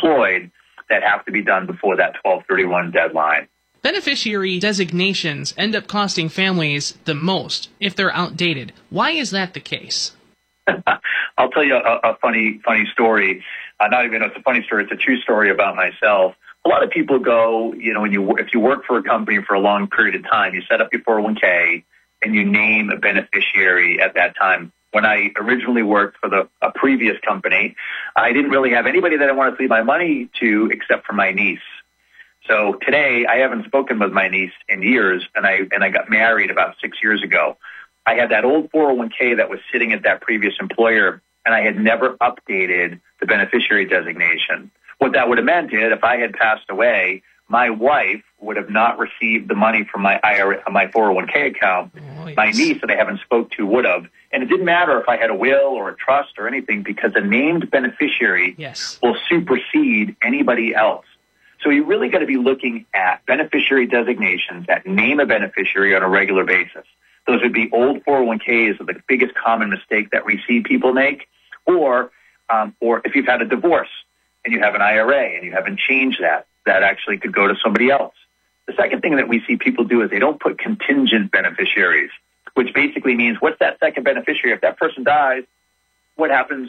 employed that have to be done before that 12/31 deadline. Beneficiary designations end up costing families the most if they're outdated. Why is that the case? I'll tell you a funny story. Not even it's a funny story. It's a true story about myself. A lot of people go, if you work for a company for a long period of time, you set up your 401k and you name a beneficiary at that time. When I originally worked for a previous company, I didn't really have anybody that I wanted to leave my money to except for my niece. So today, I haven't spoken with my niece in years, and I got married about 6 years ago. I had that old 401k that was sitting at that previous employer, and I had never updated the beneficiary designation. What that would have meant is if I had passed away, my wife would have not received the money from my IRA, my 401k account. Oh, yes. My niece that I haven't spoke to would have. And it didn't matter if I had a will or a trust or anything because a named beneficiary will supersede anybody else. So you really got to be looking at beneficiary designations that name a beneficiary on a regular basis. Those would be old 401ks are the biggest common mistake that we see people make, or if you've had a divorce and you have an IRA and you haven't changed that actually could go to somebody else. The second thing that we see people do is they don't put contingent beneficiaries, which basically means what's that second beneficiary? If that person dies, what happens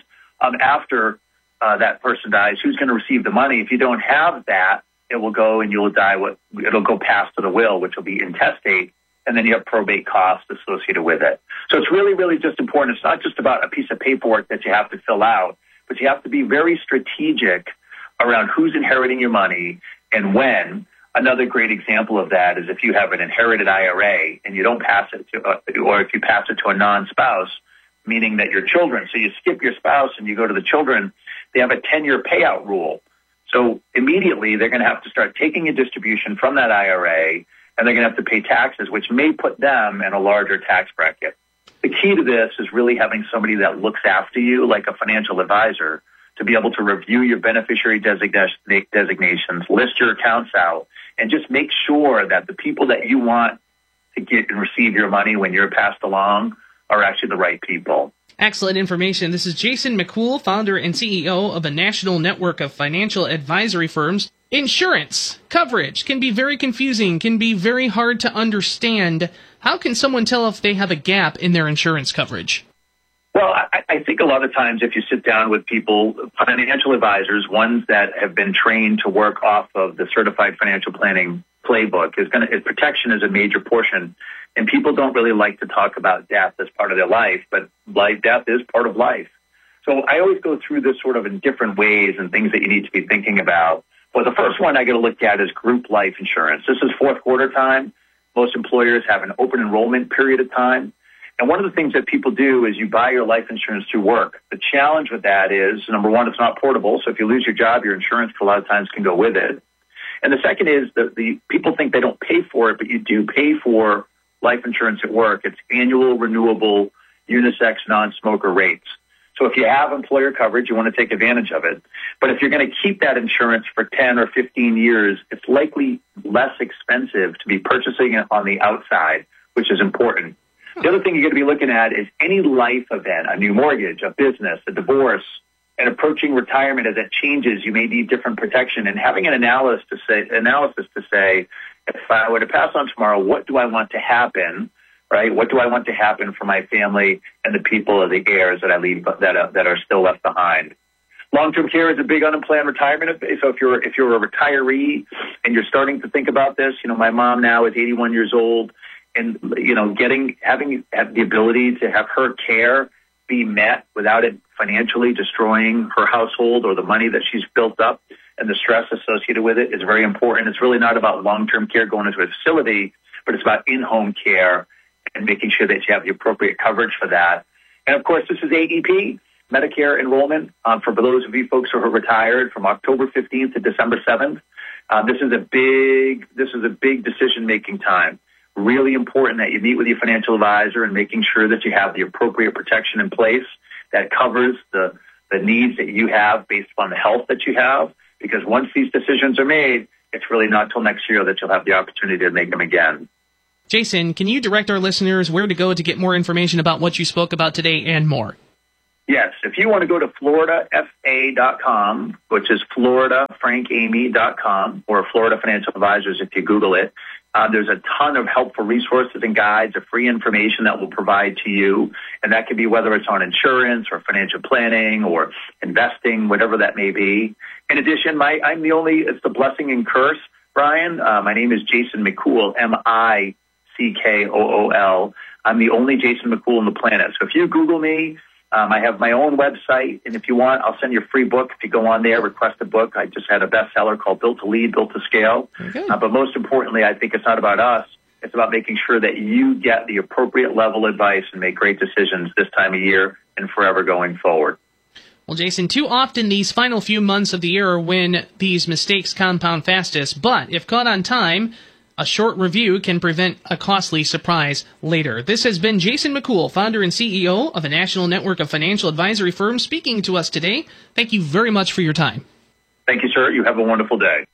after that person dies? Who's going to receive the money? If you don't have that, it will go and you'll die. It'll go past to the will, which will be intestate, and then you have probate costs associated with it. So it's really, really just important. It's not just about a piece of paperwork that you have to fill out, but you have to be very strategic around who's inheriting your money and when. Another great example of that is if you have an inherited IRA and you don't pass it to, or if you pass it to a non-spouse, meaning that your children, so you skip your spouse and you go to the children, they have a 10-year payout rule. So immediately they're going to have to start taking a distribution from that IRA and they're going to have to pay taxes, which may put them in a larger tax bracket. The key to this is really having somebody that looks after you, like a financial advisor, to be able to review your beneficiary designations, list your accounts out, and just make sure that the people that you want to get and receive your money when you're passed along are actually the right people. Excellent information. This is Jason McCool, founder and CEO of a national network of financial advisory firms. Insurance coverage can be very confusing, can be very hard to understand. How can someone tell if they have a gap in their insurance coverage? Well, I think a lot of times if you sit down with people, financial advisors, ones that have been trained to work off of the Certified Financial Planning Playbook, protection is a major portion. And people don't really like to talk about death as part of their life, but death is part of life. So I always go through this sort of in different ways and things that you need to be thinking about. Well, the first one I got to look at is group life insurance. This is fourth quarter time. Most employers have an open enrollment period of time. And one of the things that people do is you buy your life insurance through work. The challenge with that is, number one, it's not portable. So if you lose your job, your insurance a lot of times can go with it. And the second is that the people think they don't pay for it, but you do pay for life insurance at work. It's annual, renewable, unisex, non-smoker rates. So if you have employer coverage, you want to take advantage of it. But if you're going to keep that insurance for 10 or 15 years, it's likely less expensive to be purchasing it on the outside, which is important. The other thing you're going to be looking at is any life event, a new mortgage, a business, a divorce, and approaching retirement. As it changes, you may need different protection. And having an analysis to say, if I were to pass on tomorrow, what do I want to happen, right? What do I want to happen for my family and the people or the heirs that I leave that are still left behind? Long-term care is a big unplanned retirement. So if you're a retiree and you're starting to think about this, my mom now is 81 years old. And, having the ability to have her care be met without it financially destroying her household or the money that she's built up and the stress associated with it is very important. It's really not about long-term care going into a facility, but it's about in-home care and making sure that you have the appropriate coverage for that. And, of course, this is AEP, Medicare enrollment, for those of you folks who are retired from October 15th to December 7th. This is a big decision-making time. Really important that you meet with your financial advisor and making sure that you have the appropriate protection in place that covers the needs that you have based upon the health that you have. Because once these decisions are made, it's really not till next year that you'll have the opportunity to make them again. Jason, can you direct our listeners where to go to get more information about what you spoke about today and more? Yes. If you want to go to FloridaFA.com, which is Florida frankamy.com or Florida Financial Advisors if you Google it. There's a ton of helpful resources and guides of free information that we'll provide to you. And that could be whether it's on insurance or financial planning or investing, whatever that may be. In addition, it's the blessing and curse, Brian. My name is Jason McCool, MICKOOL. I'm the only Jason McCool on the planet. So if you Google me, I have my own website, and if you want, I'll send you a free book. If you go on there, request a book. I just had a bestseller called Built to Lead, Built to Scale. Okay. But most importantly, I think it's not about us. It's about making sure that you get the appropriate level advice and make great decisions this time of year and forever going forward. Well, Jason, too often these final few months of the year are when these mistakes compound fastest. But if caught on time, a short review can prevent a costly surprise later. This has been Jason McCool, founder and CEO of a national network of financial advisory firms, speaking to us today. Thank you very much for your time. Thank you, sir. You have a wonderful day.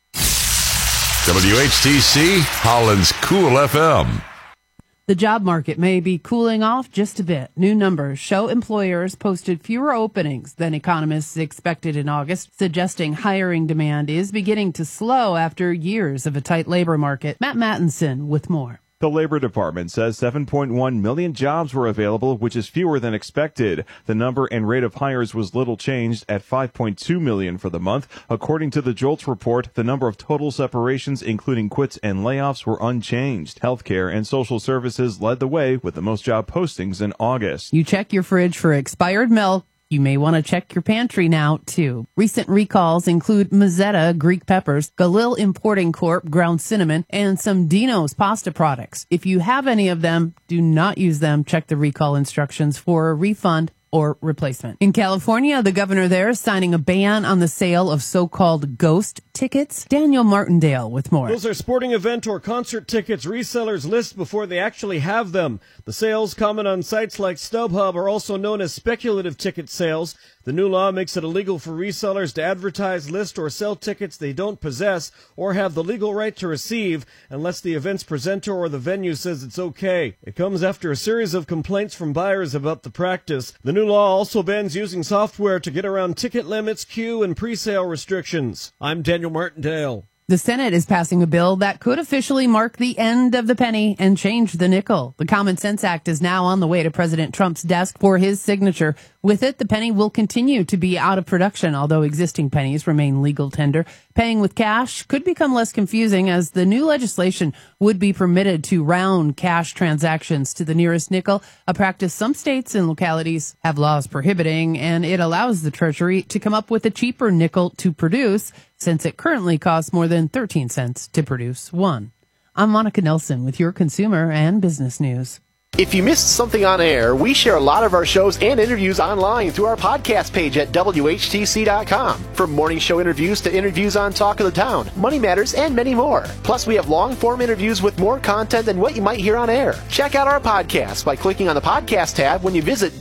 WHTC, Holland's Cool FM. The job market may be cooling off just a bit. New numbers show employers posted fewer openings than economists expected in August, suggesting hiring demand is beginning to slow after years of a tight labor market. Matt Mattinson with more. The Labor Department says 7.1 million jobs were available, which is fewer than expected. The number and rate of hires was little changed at 5.2 million for the month. According to the JOLTS report, the number of total separations, including quits and layoffs, were unchanged. Healthcare and social services led the way with the most job postings in August. You check your fridge for expired milk. You may want to check your pantry now, too. Recent recalls include Mazzetta Greek peppers, Galil Importing Corp ground cinnamon, and some Dino's pasta products. If you have any of them, do not use them. Check the recall instructions for a refund or replacement. In California, the governor there is signing a ban on the sale of so-called ghost tickets. Daniel Martindale with more. Those are sporting event or concert tickets resellers list before they actually have them. The sales common on sites like StubHub are also known as speculative ticket sales. The new law makes it illegal for resellers to advertise, list, or sell tickets they don't possess or have the legal right to receive unless the event's presenter or the venue says it's okay. It comes after a series of complaints from buyers about the practice. The new law also bans using software to get around ticket limits, queue, and pre-sale restrictions. I'm Daniel Martindale. The Senate is passing a bill that could officially mark the end of the penny and change the nickel. The Common Sense Act is now on the way to President Trump's desk for his signature. With it, the penny will continue to be out of production, although existing pennies remain legal tender. Paying with cash could become less confusing as the new legislation would be permitted to round cash transactions to the nearest nickel, a practice some states and localities have laws prohibiting, and it allows the Treasury to come up with a cheaper nickel to produce, since it currently costs more than 13 cents to produce one. I'm Monica Nelson with your consumer and business news. If you missed something on air, we share a lot of our shows and interviews online through our podcast page at WHTC.com. From morning show interviews to interviews on Talk of the Town, Money Matters, and many more. Plus, we have long-form interviews with more content than what you might hear on air. Check out our podcast by clicking on the podcast tab when you visit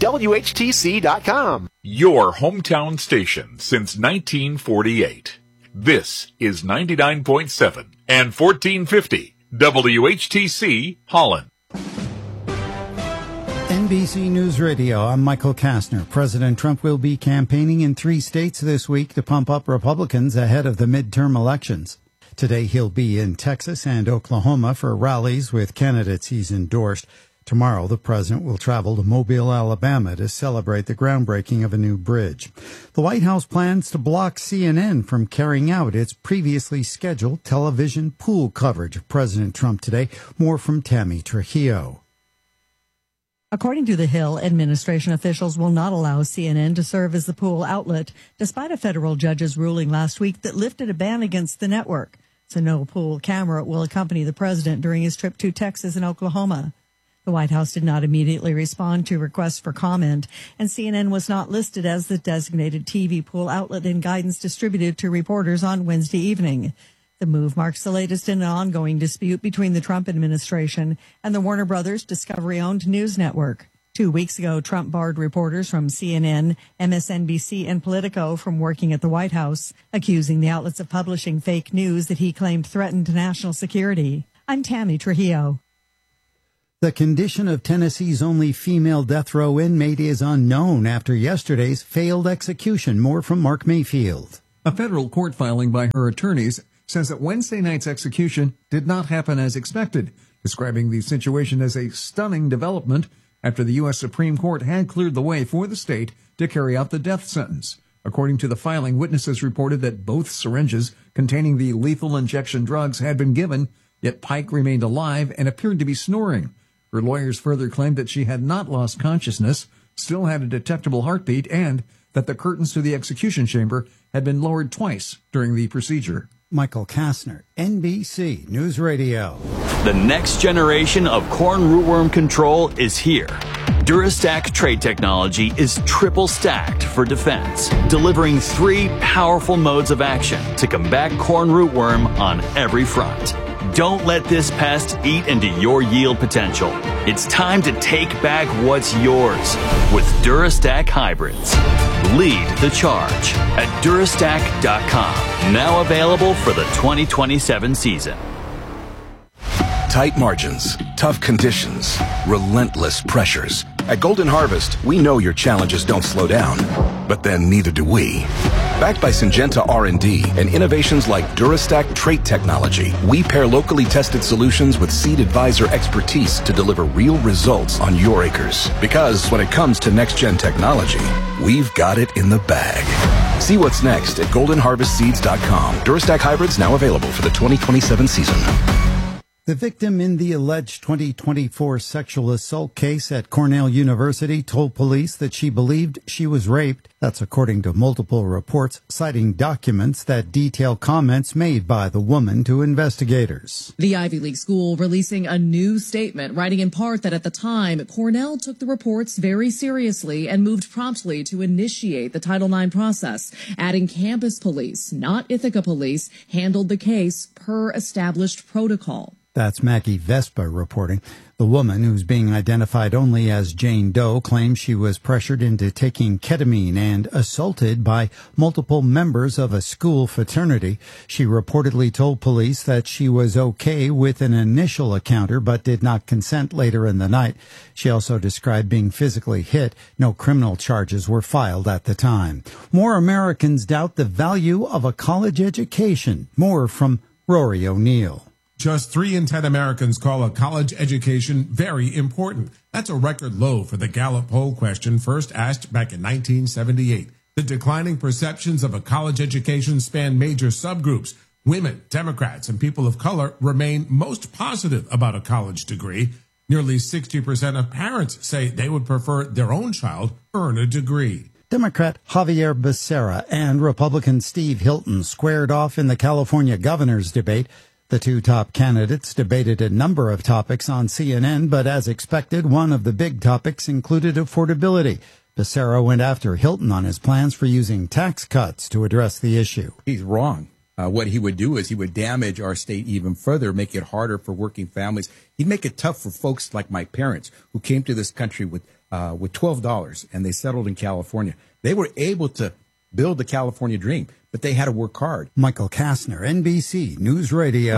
WHTC.com. Your hometown station since 1948. This is 99.7 and 1450 WHTC Holland. NBC News Radio, I'm Michael Kastner. President Trump will be campaigning in 3 states this week to pump up Republicans ahead of the midterm elections. Today he'll be in Texas and Oklahoma for rallies with candidates he's endorsed. Tomorrow, the president will travel to Mobile, Alabama to celebrate the groundbreaking of a new bridge. The White House plans to block CNN from carrying out its previously scheduled television pool coverage of President Trump today. More from Tammy Trujillo. According to The Hill, administration officials will not allow CNN to serve as the pool outlet, despite a federal judge's ruling last week that lifted a ban against the network. So no pool camera will accompany the president during his trip to Texas and Oklahoma. The White House did not immediately respond to requests for comment, and CNN was not listed as the designated TV pool outlet in guidance distributed to reporters on Wednesday evening. The move marks the latest in an ongoing dispute between the Trump administration and the Warner Brothers Discovery-owned news network. 2 weeks ago, Trump barred reporters from CNN, MSNBC, and Politico from working at the White House, accusing the outlets of publishing fake news that he claimed threatened national security. I'm Tammy Trujillo. The condition of Tennessee's only female death row inmate is unknown after yesterday's failed execution. More from Mark Mayfield. A federal court filing by her attorneys says that Wednesday night's execution did not happen as expected, describing the situation as a stunning development after the U.S. Supreme Court had cleared the way for the state to carry out the death sentence. According to the filing, witnesses reported that both syringes containing the lethal injection drugs had been given, yet Pike remained alive and appeared to be snoring. Her lawyers further claimed that she had not lost consciousness, still had a detectable heartbeat, and that the curtains to the execution chamber had been lowered twice during the procedure. Michael Kastner, NBC News Radio. The next generation of corn rootworm control is here. Durastack trait technology is triple stacked for defense, delivering 3 powerful modes of action to combat corn rootworm on every front. Don't let this pest eat into your yield potential. It's time to take back what's yours with Durastack hybrids. Lead the charge at Durastack.com. Now available for the 2027 season. Tight margins, tough conditions, relentless pressures. At Golden Harvest, we know your challenges don't slow down, but then neither do we. Backed by Syngenta R&D and innovations like Durastack trait technology, we pair locally tested solutions with Seed Advisor expertise to deliver real results on your acres. Because when it comes to next-gen technology, we've got it in the bag. See what's next at goldenharvestseeds.com. Durastack hybrids now available for the 2027 season. The victim in the alleged 2024 sexual assault case at Cornell University told police that she believed she was raped. That's according to multiple reports citing documents that detail comments made by the woman to investigators. The Ivy League school releasing a new statement, writing in part that at the time, Cornell took the reports very seriously and moved promptly to initiate the Title IX process, adding campus police, not Ithaca police, handled the case per established protocol. That's Maggie Vespa reporting. The woman, who's being identified only as Jane Doe, claims she was pressured into taking ketamine and assaulted by multiple members of a school fraternity. She reportedly told police that she was okay with an initial encounter but did not consent later in the night. She also described being physically hit. No criminal charges were filed at the time. More Americans doubt the value of a college education. More from Rory O'Neill. Just 3 in 10 Americans call a college education very important. That's a record low for the Gallup poll question first asked back in 1978. The declining perceptions of a college education span major subgroups. Women, Democrats, and people of color remain most positive about a college degree. Nearly 60% of parents say they would prefer their own child earn a degree. Democrat Javier Becerra and Republican Steve Hilton squared off in the California governor's debate. The two top candidates debated a number of topics on CNN, but as expected, one of the big topics included affordability. Becerra went after Hilton on his plans for using tax cuts to address the issue. He's wrong. What he would do is he would damage our state even further, make it harder for working families. He'd make it tough for folks like my parents who came to this country with $12 and they settled in California. They were able to build the California dream, but they had to work hard. Michael Kastner, NBC News Radio.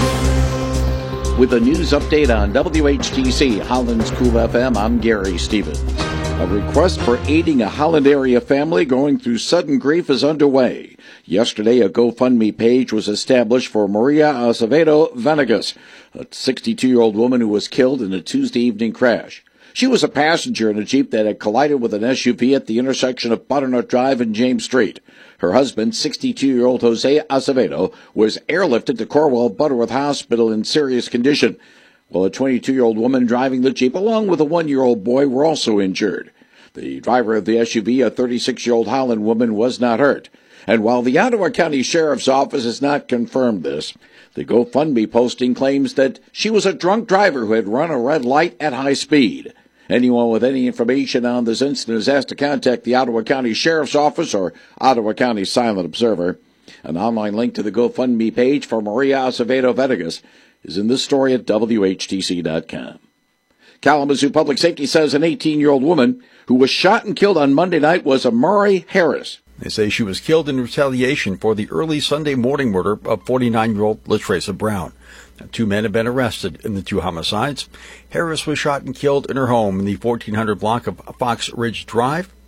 With a news update on WHTC Holland's Cool FM, I'm Gary Stevens. A request for aiding a Holland area family going through sudden grief is underway. Yesterday, a GoFundMe page was established for Maria Acevedo Venegas, a 62-year-old woman who was killed in a Tuesday evening crash. She was a passenger in a Jeep that had collided with an SUV at the intersection of Butternut Drive and James Street. Her husband, 62-year-old Jose Acevedo, was airlifted to Corwell Butterworth Hospital in serious condition, while a 22-year-old woman driving the Jeep along with a 1-year-old boy were also injured. The driver of the SUV, a 36-year-old Holland woman, was not hurt. And while the Ottawa County Sheriff's Office has not confirmed this, the GoFundMe posting claims that she was a drunk driver who had run a red light at high speed. Anyone with any information on this incident is asked to contact the Ottawa County Sheriff's Office or Ottawa County Silent Observer. An online link to the GoFundMe page for Maria Acevedo Venegas is in this story at WHTC.com. Kalamazoo Public Safety says an 18-year-old woman who was shot and killed on Monday night was Amari Harris. They say she was killed in retaliation for the early Sunday morning murder of 49-year-old LaTresa Brown. Now, 2 men have been arrested in the 2 homicides. Harris was shot and killed in her home in the 1400 block of Fox Ridge Drive.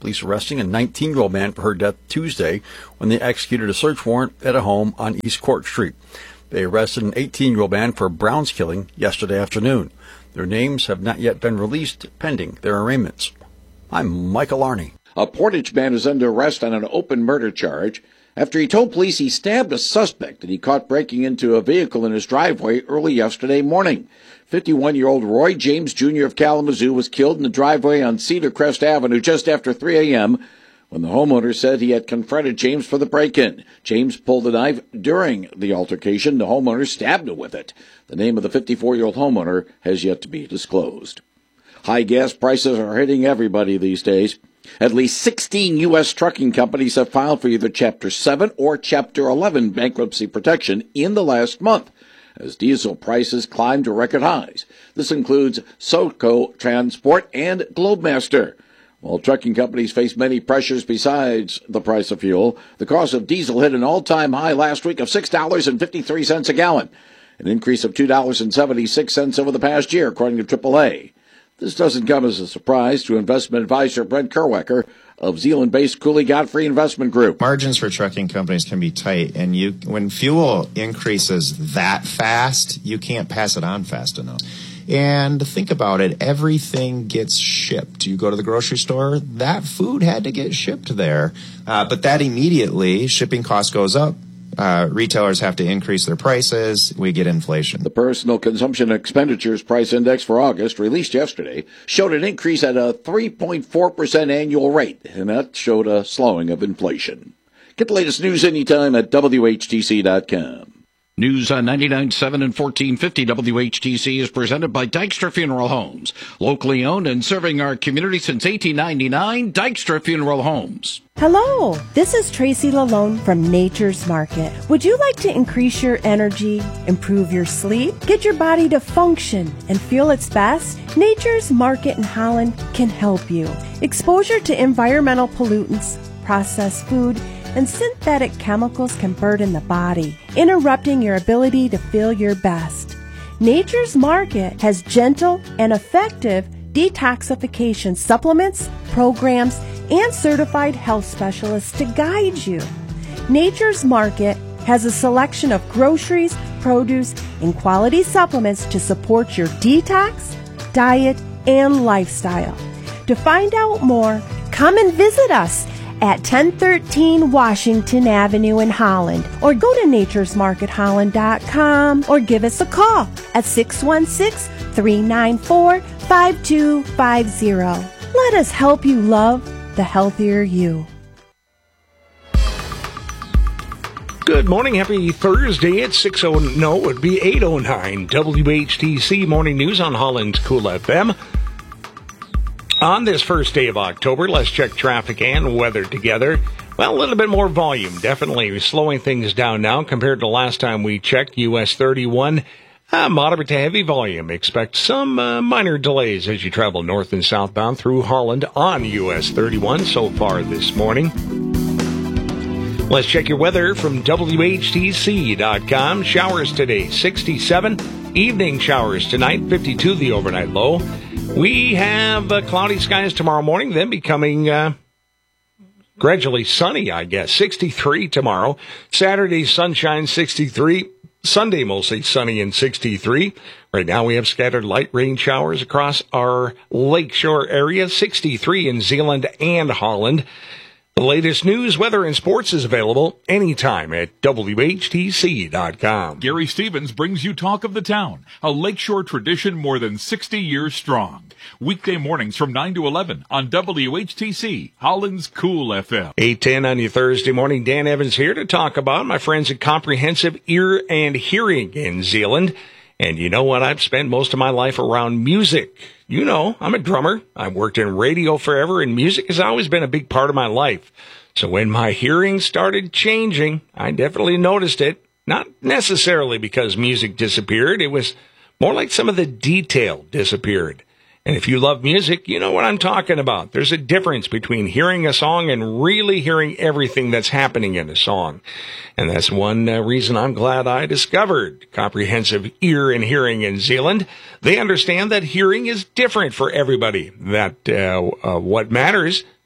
Police arresting a 19-year-old man for her death Tuesday when they executed a search warrant at a home on East Court Street. They arrested an 18-year-old man for Brown's killing yesterday afternoon. Their names have not yet been released, pending their arraignments. I'm Michael Arney. A Portage man is under arrest on an open murder charge after he told police he stabbed a suspect that he caught breaking into a vehicle in his driveway early yesterday morning. 51-year-old Roy James Jr. of Kalamazoo was killed in the driveway on Cedar Crest Avenue just after 3 a.m. when the homeowner said he had confronted James for the break-in. James pulled the knife during the altercation. The homeowner stabbed him with it. The name of the 54-year-old homeowner has yet to be disclosed. High gas prices are hitting everybody these days. At least 16 U.S. trucking companies have filed for either Chapter 7 or Chapter 11 bankruptcy protection in the last month, as diesel prices climb to record highs. This includes SoCo Transport and Globemaster. While trucking companies face many pressures besides the price of fuel, the cost of diesel hit an all-time high last week of $6.53 a gallon, an increase of $2.76 over the past year, according to AAA. This doesn't come as a surprise to investment advisor Brent Kerwecker of Zealand-based Cooley Godfrey Investment Group. Margins for trucking companies can be tight, and when fuel increases that fast, you can't pass it on fast enough. And think about it, everything gets shipped. You go to the grocery store, that food had to get shipped there. But that immediately, shipping cost goes up. Retailers have to increase their prices. We get inflation. The Personal Consumption Expenditures Price Index for August, released yesterday, showed an increase at a 3.4% annual rate, and that showed a slowing of inflation. Get the latest news anytime at WHTC.com. News on 99.7 and 1450 WHTC is presented by Dykstra Funeral Homes. Locally owned and serving our community since 1899, Dykstra Funeral Homes. Hello, this is Tracy Lalone from Nature's Market. Would you like to increase your energy, improve your sleep, get your body to function and feel its best? Nature's Market in Holland can help you. Exposure to environmental pollutants, processed food, and synthetic chemicals can burden the body, interrupting your ability to feel your best. Nature's Market has gentle and effective detoxification supplements, programs, and certified health specialists to guide you. Nature's Market has a selection of groceries, produce, and quality supplements to support your detox, diet, and lifestyle. To find out more, come and visit us at 1013 Washington Avenue in Holland, or go to naturesmarketholland.com, or give us a call at 616-394-5250. Let us help you love the healthier you. Good morning. Happy Thursday. It's 6:09. No, it would be 8:09. WHTC Morning News on Holland's Cool FM. On this first day of October, let's check traffic and weather together. Well, a little bit more volume. Definitely slowing things down now compared to last time we checked. US 31, moderate to heavy volume. Expect some minor delays as you travel north and southbound through Holland on US 31 so far this morning. Let's check your weather from WHTC.com. Showers today, 67. Evening showers tonight, 52 the overnight low. We have cloudy skies tomorrow morning, then becoming gradually sunny, I guess. 63 tomorrow. Saturday, sunshine, 63. Sunday, mostly sunny and 63. Right now, we have scattered light rain showers across our lakeshore area, 63 in Zeeland and Holland. The latest news, weather, and sports is available anytime at WHTC.com. Gary Stevens brings you Talk of the Town, a lakeshore tradition more than 60 years strong. Weekday mornings from 9 to 11 on WHTC, Holland's Cool FM. 8:10 on your Thursday morning. Dan Evans here to talk about my friends at Comprehensive Ear and Hearing in Zeeland. And you know what? I've spent most of my life around music. You know, I'm a drummer. I've worked in radio forever, and music has always been a big part of my life. So when my hearing started changing, I definitely noticed it. Not necessarily because music disappeared. It was more like some of the detail disappeared. And if you love music, you know what I'm talking about. There's a difference between hearing a song and really hearing everything that's happening in a song. And that's one reason I'm glad I discovered Comprehensive Ear and Hearing in Zeeland. They understand that hearing is different for everybody, that what matters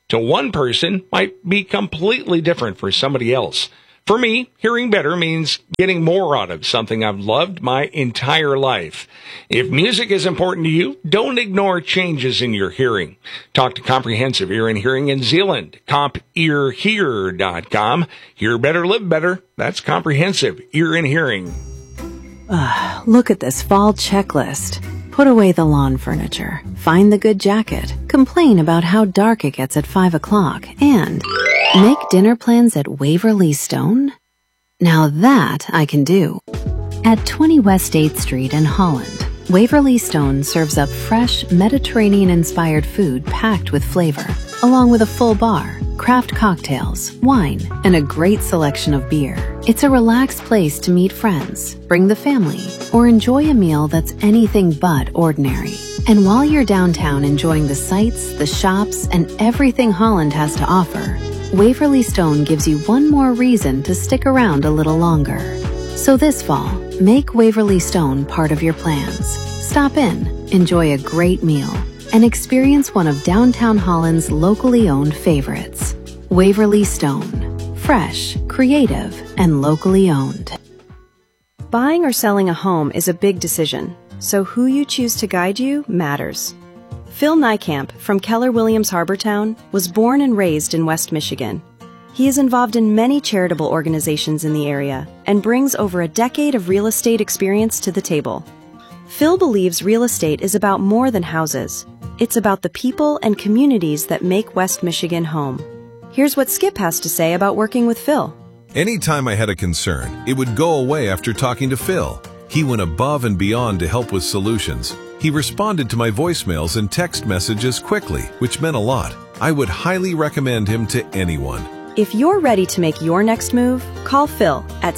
to one person might be completely different for somebody else. For me, hearing better means getting more out of something I've loved my entire life. If music is important to you, don't ignore changes in your hearing. Talk to Comprehensive Ear and Hearing in Zeeland, compearhear.com. Hear better, live better. That's Comprehensive Ear and Hearing. Look at this fall checklist. Put away the lawn furniture, find the good jacket, complain about how dark it gets at 5 o'clock, and make dinner plans at Waverly Stone? Now that I can do. At 20 West 8th Street in Holland, Waverly Stone serves up fresh, Mediterranean-inspired food packed with flavor, along with a full bar, craft cocktails, wine, and a great selection of beer. It's a relaxed place to meet friends, bring the family, or enjoy a meal that's anything but ordinary. And while you're downtown enjoying the sights, the shops, and everything Holland has to offer, Waverly Stone gives you one more reason to stick around a little longer. So this fall, make Waverly Stone part of your plans. Stop in, enjoy a great meal, and experience one of downtown Holland's locally owned favorites. Waverly Stone. Fresh, creative, and locally owned. Buying or selling a home is a big decision, so who you choose to guide you matters. Phil Niekamp from Keller Williams Harbortown was born and raised in West Michigan. He is involved in many charitable organizations in the area and brings over a decade of real estate experience to the table. Phil believes real estate is about more than houses. It's about the people and communities that make West Michigan home. Here's what Skip has to say about working with Phil. Anytime I had a concern, it would go away after talking to Phil. He went above and beyond to help with solutions. He responded to my voicemails and text messages quickly, which meant a lot. I would highly recommend him to anyone. If you're ready to make your next move, call Phil at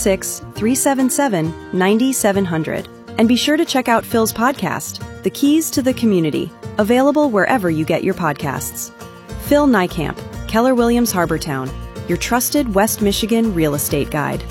616-377-9700. And be sure to check out Phil's podcast, The Keys to the Community, available wherever you get your podcasts. Phil Niekamp, Keller Williams Harbortown, your trusted West Michigan real estate guide.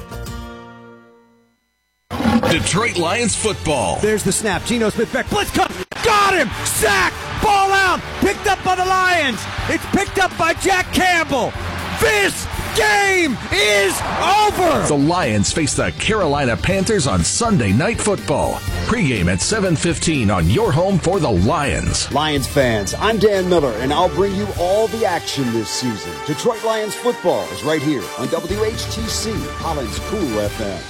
Detroit Lions football. There's the snap. Geno Smith back. Blitz cut. Got him. Sack. Ball out. Picked up by the Lions. It's picked up by Jack Campbell. This game is over. The Lions face the Carolina Panthers on Sunday Night Football. Pregame at 7:15 on your home for the Lions. Lions fans, I'm Dan Miller, and I'll bring you all the action this season. Detroit Lions football is right here on WHTC, Holland's Cool FM.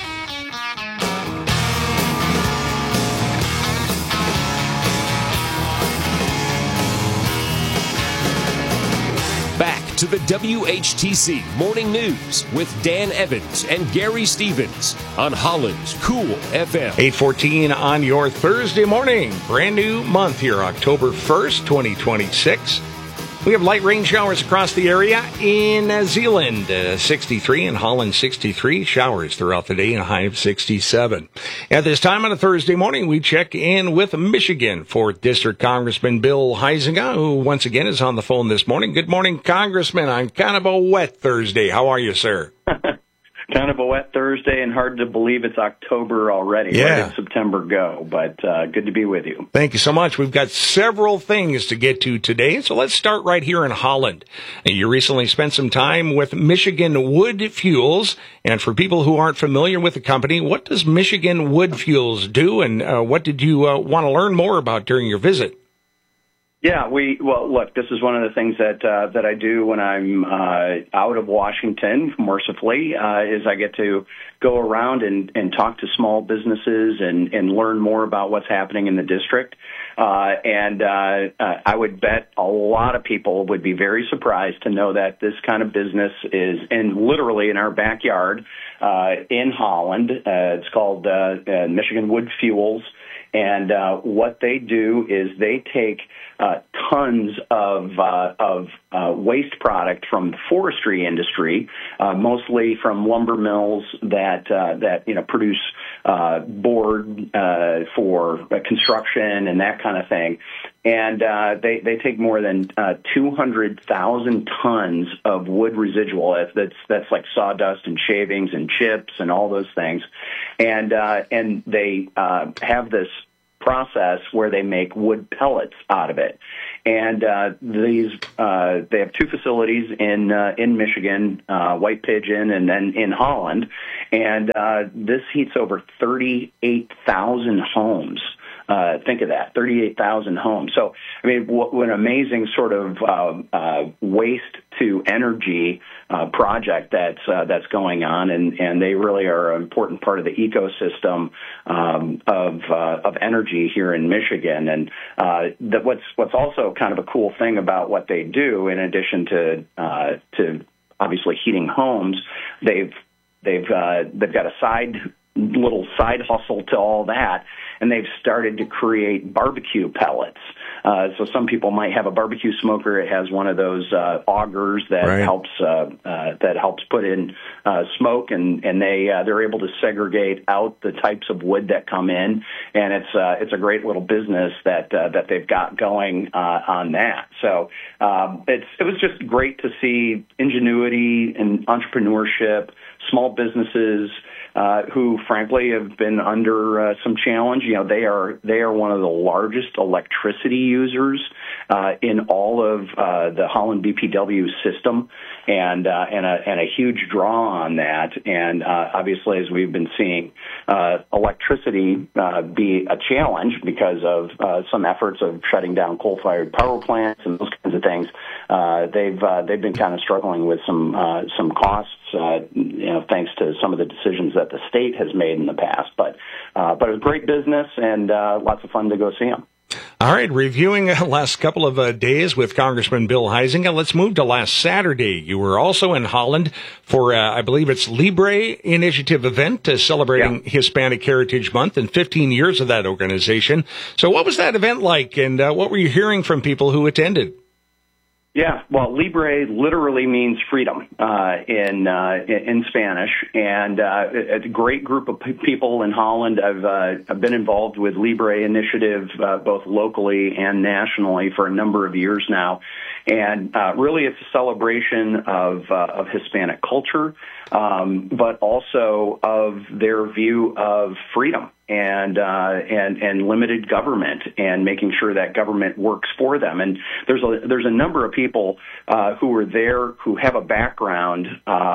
Back to the WHTC Morning News with Dan Evans and Gary Stevens on Holland's Cool FM. 8:14 on your Thursday morning. Brand new month here, October 1st, 2026. We have light rain showers across the area in Zeeland, 63, and Holland 63. Showers throughout the day, and a high of 67. At this time on a Thursday morning, we check in with Michigan 4th District Congressman Bill Huizenga, who once again is on the phone this morning. Good morning, Congressman, on kind of a wet Thursday. How are you, sir? Kind of a wet Thursday, and hard to believe it's October already. Yeah. Where did September go? But good to be with you. Thank you so much. We've got several things to get to today, so let's start right here in Holland. You recently spent some time with Michigan Wood Fuels, and for people who aren't familiar with the company, what does Michigan Wood Fuels do, and what did you want to learn more about during your visit? Yeah, well, look, this is one of the things that I do when I'm out of Washington, mercifully, is I get to go around and talk to small businesses and learn more about what's happening in the district. And I would bet a lot of people would be very surprised to know that this kind of business is literally in our backyard in Holland. It's called Michigan Wood Fuels. And what they do is they take tons of waste product from the forestry industry, mostly from lumber mills that produce board for construction and that kind of thing. And they take more than 200,000 tons of wood residual. That's like sawdust and shavings and chips and all those things. And they have this process where they make wood pellets out of it. And they have two facilities in Michigan, White Pigeon, and then in Holland. And this heats over 38,000 homes. Think of that, 38,000 homes. So, I mean, what an amazing sort of waste to energy project that's going on, and they really are an important part of the ecosystem of energy here in Michigan. And what's also kind of a cool thing about what they do, in addition to obviously heating homes, they've got a little side hustle to all that, and they've started to create barbecue pellets. So some people might have a barbecue smoker. It has one of those augers that helps put in smoke, and they're able to segregate out the types of wood that come in, and it's a great little business that they've got going on that. So it was just great to see ingenuity and entrepreneurship, small businesses who, frankly, have been under some challenge. You know, they are one of the largest electricity users in all of the Holland BPW system, and a huge draw on that. And obviously, as we've been seeing, electricity be a challenge because of some efforts of shutting down coal-fired power plants and those kinds of things. They've been kind of struggling with some costs, thanks to some of the decisions that the state has made in the past. But it was great business and lots of fun to go see them. All right, reviewing the last couple of days with Congressman Bill Huizenga, let's move to last Saturday. You were also in Holland for, I believe it's Libre Initiative event celebrating Hispanic Heritage Month and 15 years of that organization. So what was that event like, and what were you hearing from people who attended? Yeah, well, Libre literally means freedom in Spanish, and a great group of people in Holland. I've been involved with Libre Initiative both locally and nationally for a number of years now, and really it's a celebration of Hispanic culture, but also of their view of freedom and limited government, and making sure that government works for them. And there's a number of people who were there who have a background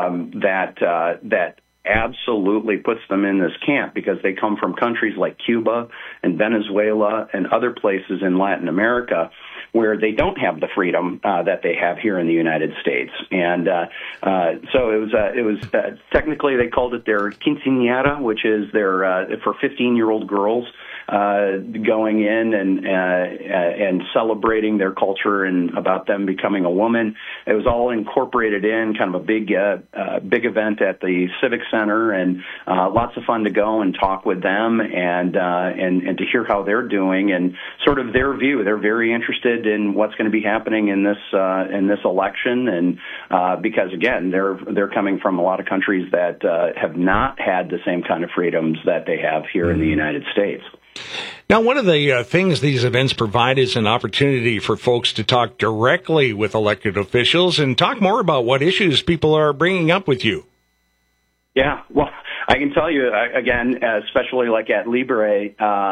that absolutely puts them in this camp, because they come from countries like Cuba and Venezuela and other places in Latin America where they don't have the freedom that they have here in the United States. And so it was technically they called it their quinceañera, which is their for 15-year-old girls going in and celebrating their culture and about them becoming a woman. It was all incorporated in kind of a big event at the Civic Center, and lots of fun to go and talk with them and to hear how they're doing and sort of their view. They're very interested in what's going to be happening in this election, and because again, they're coming from a lot of countries that have not had the same kind of freedoms that they have here in the United States. Now, one of the things these events provide is an opportunity for folks to talk directly with elected officials and talk more about what issues people are bringing up with you. Yeah, well, I can tell you, again, especially like at Libre,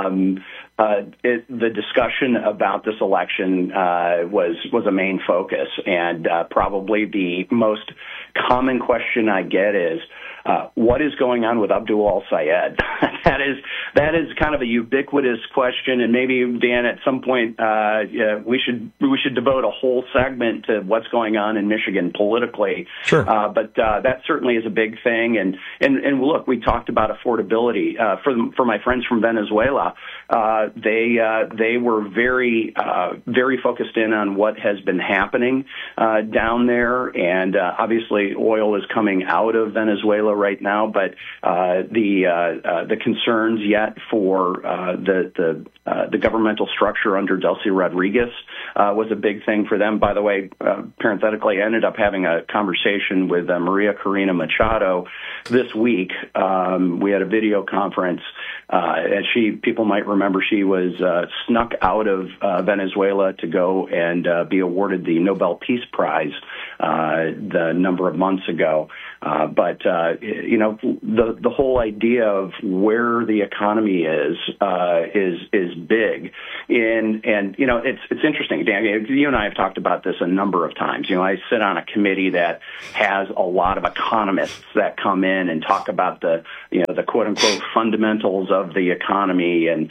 the discussion about this election was a main focus, and probably the most common question I get is, what is going on with Abdul al-Sayed? That is kind of a ubiquitous question, and maybe, Dan, at some point we should devote a whole segment to what's going on in Michigan politically. Sure. But that certainly is a big thing, and look, we talked about affordability for my friends from Venezuela. They were very focused in on what has been happening down there, and obviously oil is coming out of Venezuela right now, but the concerns yet for the governmental structure under Delcy Rodriguez was a big thing for them. By the way, parenthetically, I ended up having a conversation with Maria Corina Machado this week. We had a video conference As people might remember, she was snuck out of Venezuela to go and be awarded the Nobel Peace Prize the number of months ago. But the whole idea of where the economy is big. And it's interesting, Dan. You and I have talked about this a number of times. I sit on a committee that has a lot of economists that come in and talk about the quote unquote fundamentals of the economy and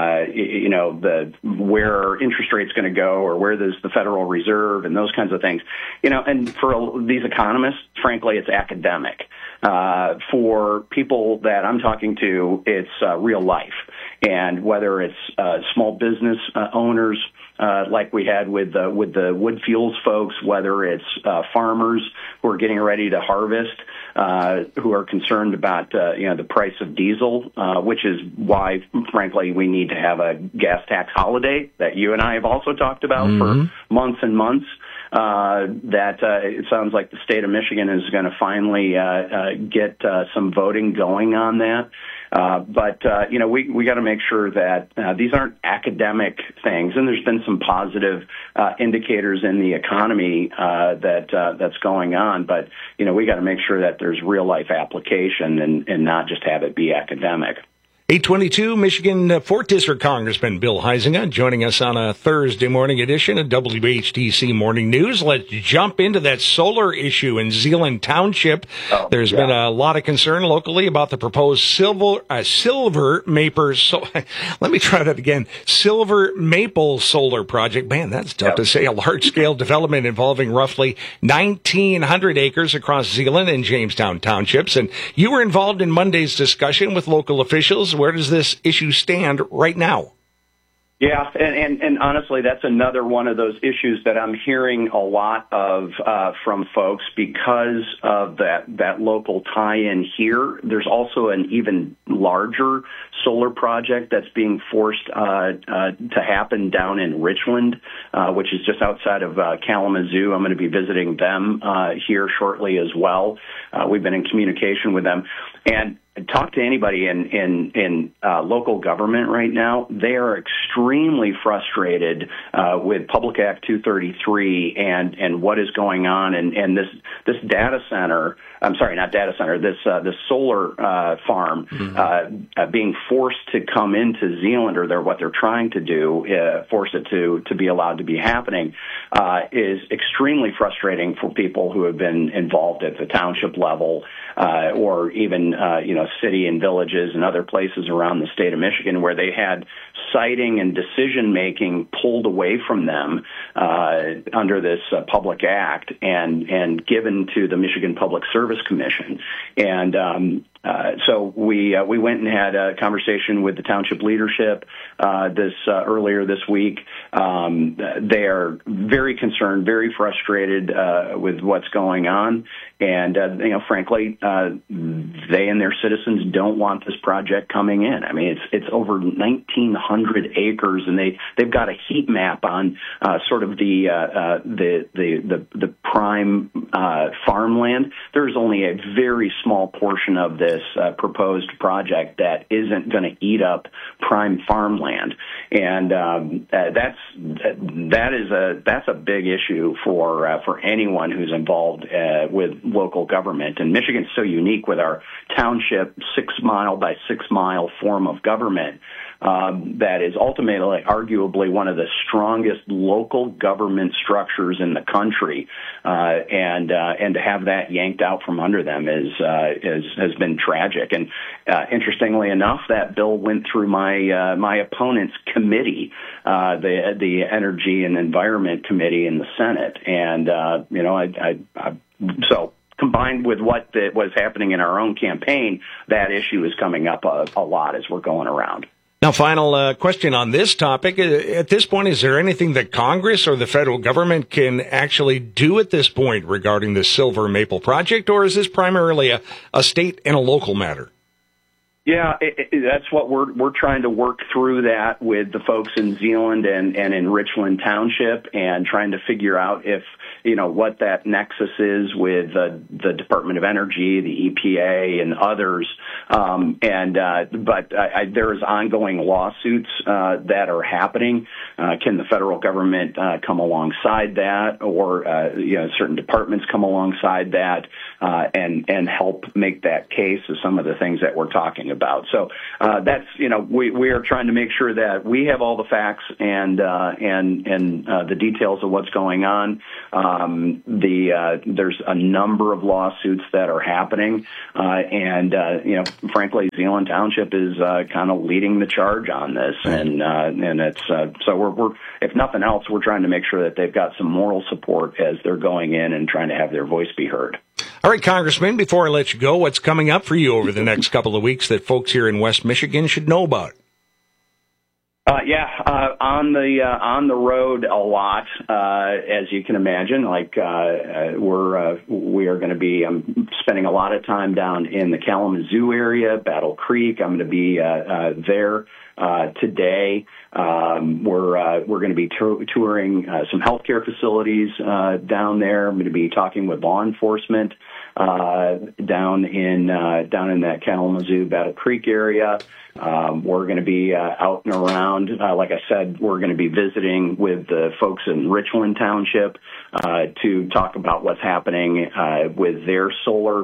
where interest rates going to go or where there's the Federal Reserve and those kinds of things. And for these economists, frankly, it's academic. For people that I'm talking to, it's real life. And whether it's small business owners, like we had with the wood fuels folks, whether it's farmers who are getting ready to harvest, who are concerned about the price of diesel, which is why, frankly, we need to have a gas tax holiday that you and I have also talked about for months and months. It sounds like the state of Michigan is going to finally get some voting going on that. But we got to make sure that these aren't academic things, and there's been some positive indicators in the economy that's going on. But we got to make sure that there's real life application and not just have it be academic. 822 Michigan 4th District Congressman Bill Huizenga joining us on a Thursday morning edition of WHTC Morning News. Let's jump into that solar issue in Zeeland Township. There's been a lot of concern locally about the proposed silver maple. Let me try that again. Silver maple solar project. Man, that's tough to say. A large-scale development involving roughly 1,900 acres across Zeeland and Jamestown Townships. And you were involved in Monday's discussion with local officials. Where does this issue stand right now? Yeah, and honestly, that's another one of those issues that I'm hearing a lot of from folks because of that local tie-in here. There's also an even larger solar project that's being forced to happen down in Richland, which is just outside of Kalamazoo. I'm going to be visiting them here shortly as well. We've been in communication with them. And talk to anybody in local government right now. They are extremely frustrated with Public Act 233 and what is going on. And this data center, I'm sorry, not data center, this solar farm being forced to come into Zeeland, or what they're trying to do, force it to be allowed to be happening, is extremely frustrating for people who have been involved at the township level or even city and villages and other places around the state of Michigan where they had siting and decision-making pulled away from them under this Public Act and given to the Michigan Public Service Commission. And so we went and had a conversation with the township leadership earlier this week. They are very concerned, very frustrated with what's going on, and frankly, they and their citizens don't want this project coming in. I mean, it's over 1,900 acres, and they've got a heat map on sort of the prime farmland. There's only a very small portion of this proposed project that isn't going to eat up prime farmland, and that's a big issue for anyone who's involved with local government. And Michigan's so unique with our township 6 mile by 6 mile form of government that is ultimately arguably one of the strongest local government structures in the country, and to have that yanked out from under them has been tragic. And interestingly enough, that bill went through my opponent's committee, the Energy and Environment Committee in the Senate, and so. Combined with what was happening in our own campaign, that issue is coming up a lot as we're going around. Now, final question on this topic. At this point, is there anything that Congress or the federal government can actually do at this point regarding the Silver Maple project, or is this primarily a state and a local matter? Yeah, that's what we're trying to work through that with the folks in Zeeland and in Richland Township, and trying to figure out if what that nexus is with the Department of Energy, the EPA, and others. But there's ongoing lawsuits that are happening. Can the federal government come alongside that, or certain departments come alongside that and help make that case of some of the things that we're talking about? So that's we are trying to make sure that we have all the facts and the details of what's going on. There's a number of lawsuits that are happening, and frankly, Zeeland Township is kind of leading the charge on this, and it's so we're if nothing else, we're trying to make sure that they've got some moral support as they're going in and trying to have their voice be heard. All right, Congressman, before I let you go, what's coming up for you over the next couple of weeks that folks here in West Michigan should know about? On the road a lot, as you can imagine. Like we are going to be spending a lot of time down in the Kalamazoo area, Battle Creek. I'm going to be there today. We're going to be touring some healthcare facilities down there. I'm going to be talking with law enforcement down in that Kalamazoo, Battle Creek area. We're going to be out and around. Like I said, we're going to be visiting with the folks in Richland Township to talk about what's happening with their solar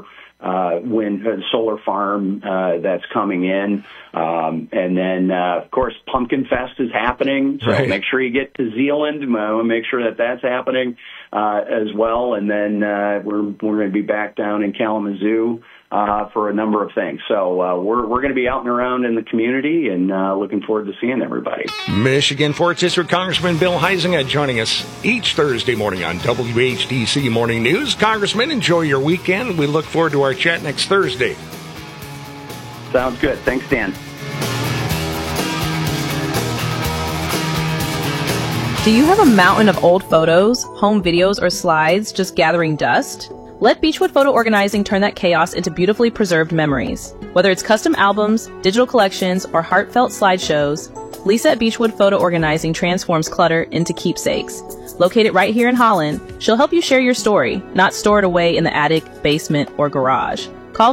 farm that's coming in. And then, of course, Pumpkin Fest is happening. So Make sure you get to Zeeland. Make sure that that's happening as well. And then we're going to be back down in Kalamazoo for a number of things. So we're going to be out and around in the community and looking forward to seeing everybody. Michigan 4th District Congressman Bill Huizenga joining us each Thursday morning on WHTC Morning News. Congressman, enjoy your weekend. We look forward to our chat next Thursday. Sounds good. Thanks, Dan. Do you have a mountain of old photos, home videos, or slides just gathering dust? Let Beechwood Photo Organizing turn that chaos into beautifully preserved memories. Whether it's custom albums, digital collections, or heartfelt slideshows, Lisa at Beechwood Photo Organizing transforms clutter into keepsakes. Located right here in Holland, she'll help you share your story, not store it away in the attic, basement, or garage. Call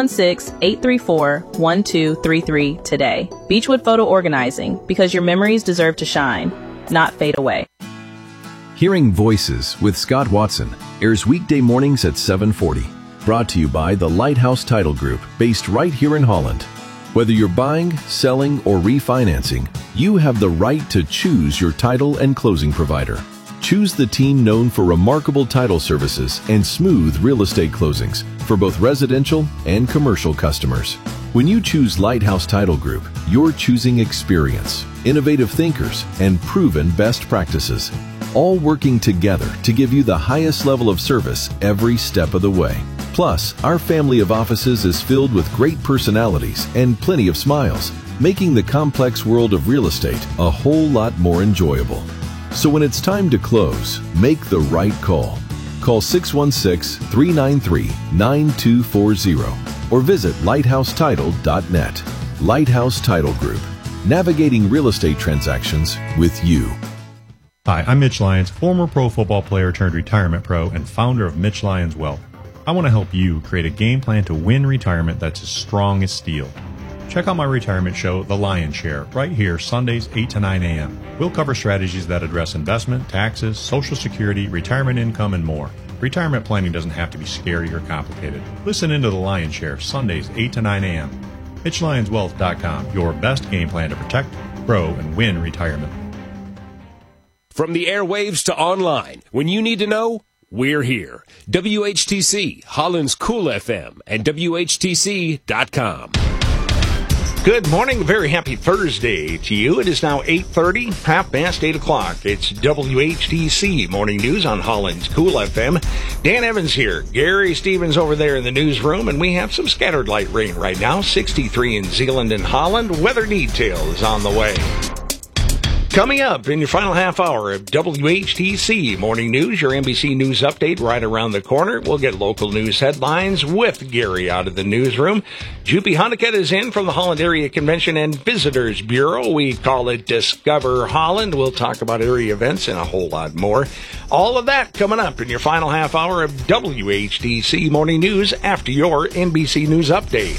616-834-1233 today. Beechwood Photo Organizing, because your memories deserve to shine, not fade away. Hearing Voices with Scott Watson airs weekday mornings at 7:40. Brought to you by the Lighthouse Title Group, based right here in Holland. Whether you're buying, selling, or refinancing, you have the right to choose your title and closing provider. Choose the team known for remarkable title services and smooth real estate closings for both residential and commercial customers. When you choose Lighthouse Title Group, you're choosing experience, innovative thinkers, and proven best practices, all working together to give you the highest level of service every step of the way. Plus, our family of offices is filled with great personalities and plenty of smiles, making the complex world of real estate a whole lot more enjoyable. So when it's time to close, make the right call. Call 616-393-9240 or visit lighthousetitle.net. Lighthouse Title Group, navigating real estate transactions with you. Hi, I'm Mitch Lyons, former pro football player turned retirement pro and founder of Mitch Lyons Wealth. I want to help you create a game plan to win retirement that's as strong as steel. Check out my retirement show, The Lion's Share, right here, Sundays 8 to 9 a.m. We'll cover strategies that address investment, taxes, Social Security, retirement income, and more. Retirement planning doesn't have to be scary or complicated. Listen into The Lion's Share, Sundays 8 to 9 a.m. MitchLyonsWealth.com, your best game plan to protect, grow, and win retirement. From the airwaves to online, when you need to know, we're here. WHTC, Holland's Cool FM, and WHTC.com. Good morning. Very happy Thursday to you. It is now 8:30, half past 8 o'clock. It's WHTC Morning News on Holland's Cool FM. Dan Evans here. Gary Stevens over there in the newsroom, and we have some scattered light rain right now. 63 in Zeeland and Holland. Weather details on the way. Coming up in your final half hour of WHTC Morning News, your NBC News update right around the corner. We'll get local news headlines with Gary out of the newsroom. Juppie Hunnicutt is in from the Holland Area Convention and Visitors Bureau. We call it Discover Holland. We'll talk about area events and a whole lot more. All of that coming up in your final half hour of WHTC Morning News after your NBC News update.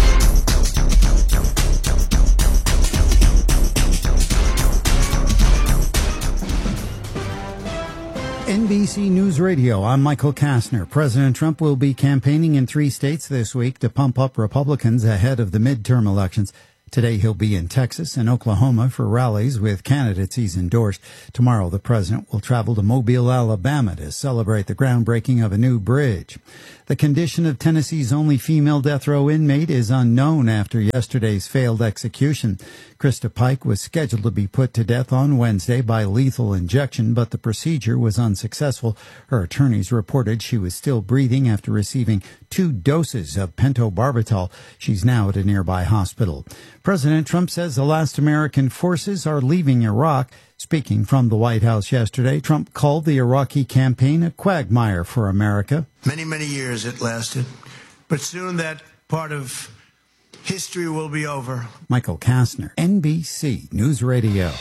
NBC News Radio, I'm Michael Kastner. President Trump will be campaigning in 3 states this week to pump up Republicans ahead of the midterm elections. Today he'll be in Texas and Oklahoma for rallies with candidates he's endorsed. Tomorrow the president will travel to Mobile, Alabama to celebrate the groundbreaking of a new bridge. The condition of Tennessee's only female death row inmate is unknown after yesterday's failed execution. Krista Pike was scheduled to be put to death on Wednesday by lethal injection, but the procedure was unsuccessful. Her attorneys reported she was still breathing after receiving 2 doses of pentobarbital. She's now at a nearby hospital. President Trump says the last American forces are leaving Iraq. Speaking from the White House yesterday, Trump called the Iraqi campaign a quagmire for America. Many, many years it lasted, but soon that part of history will be over. Michael Kastner, NBC News Radio.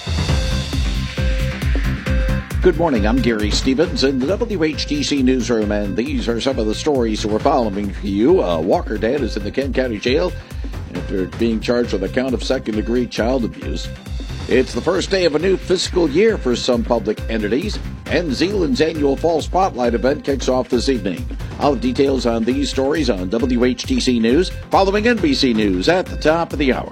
Good morning, I'm Gary Stevens in the WHTC newsroom, and these are some of the stories we're following for you. Walker dad is in the Kent County Jail after being charged with a count of second-degree child abuse. It's the first day of a new fiscal year for some public entities, and Zeeland's annual Fall Spotlight event kicks off this evening. I'll have details on these stories on WHTC News, following NBC News at the top of the hour.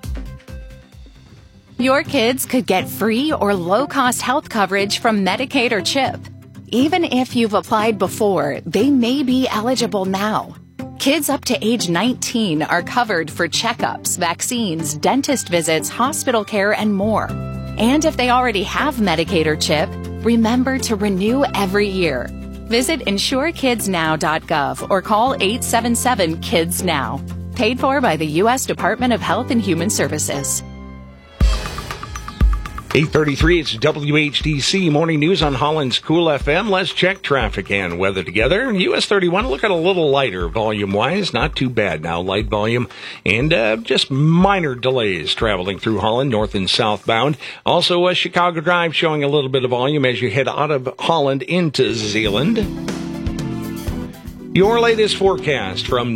Your kids could get free or low-cost health coverage from Medicaid or CHIP. Even if you've applied before, they may be eligible now. Kids up to age 19 are covered for checkups, vaccines, dentist visits, hospital care, and more. And if they already have Medicaid or CHIP, remember to renew every year. Visit insurekidsnow.gov or call 877-KIDS-NOW. Paid for by the U.S. Department of Health and Human Services. 8:33, it's WHTC Morning News on Holland's Cool FM. Let's check traffic and weather together. US 31, look at a little lighter volume-wise. Not too bad now, light volume. And just minor delays traveling through Holland, north and southbound. Also, Chicago Drive showing a little bit of volume as you head out of Holland into Zeeland. Your latest forecast from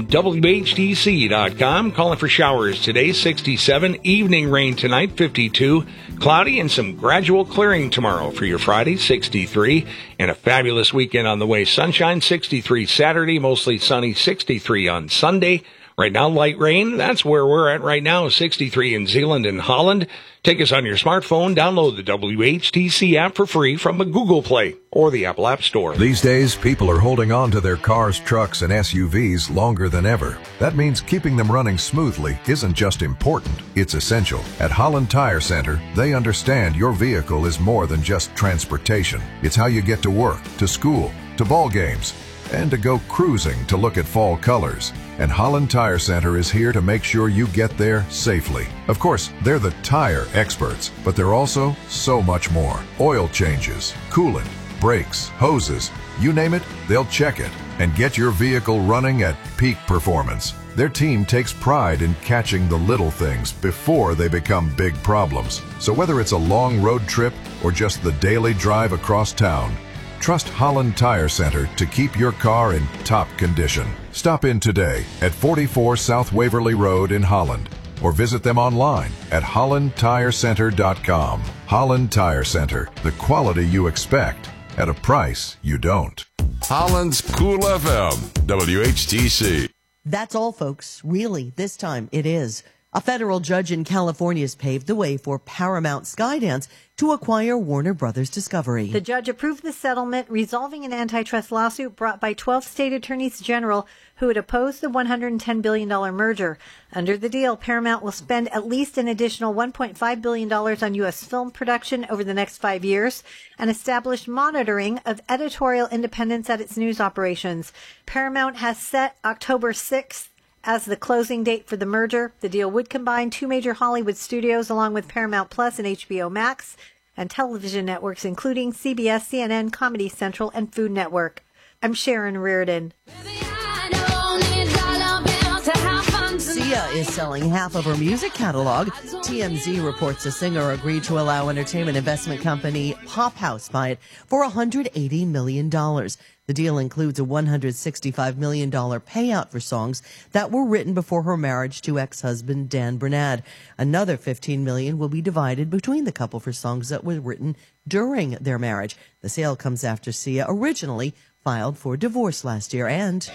WHTC.com. Calling for showers today, 67. Evening rain tonight, 52. Cloudy and some gradual clearing tomorrow for your Friday, 63. And a fabulous weekend on the way. Sunshine, 63 Saturday, mostly sunny, 63 on Sunday. Right now, light rain. That's where we're at right now, 63 in Zeeland and Holland. Take us on your smartphone. Download the WHTC app for free from the Google Play or the Apple App Store. These days, people are holding on to their cars, trucks, and SUVs longer than ever. That means keeping them running smoothly isn't just important, it's essential. At Holland Tire Center, they understand your vehicle is more than just transportation. It's how you get to work, to school, to ball games, and to go cruising to look at fall colors. And Holland Tire Center is here to make sure you get there safely. Of course, they're the tire experts, but they're also so much more. Oil changes, coolant, brakes, hoses, you name it, they'll check it and get your vehicle running at peak performance. Their team takes pride in catching the little things before they become big problems. So whether it's a long road trip or just the daily drive across town, trust Holland Tire Center to keep your car in top condition. Stop in today at 44 South Waverly Road in Holland or visit them online at hollandtirecenter.com. Holland Tire Center, the quality you expect at a price you don't. Holland's Cool FM, WHTC. That's all, folks. Really, this time it is. A federal judge in California has paved the way for Paramount Skydance to acquire Warner Brothers Discovery. The judge approved the settlement, resolving an antitrust lawsuit brought by 12 state attorneys general who had opposed the $110 billion merger. Under the deal, Paramount will spend at least an additional $1.5 billion on U.S. film production over the next 5 years and establish monitoring of editorial independence at its news operations. Paramount has set October 6th as the closing date for the merger. The deal would combine two major Hollywood studios along with Paramount Plus and HBO Max, and television networks including CBS, CNN, Comedy Central, and Food Network. I'm Sharon Reardon. Sia is selling half of her music catalog. TMZ reports the singer agreed to allow entertainment investment company Pop House buy it for $180 million. The deal includes a $165 million payout for songs that were written before her marriage to ex-husband Dan Bernard. Another $15 million will be divided between the couple for songs that were written during their marriage. The sale comes after Sia originally filed for divorce last year, and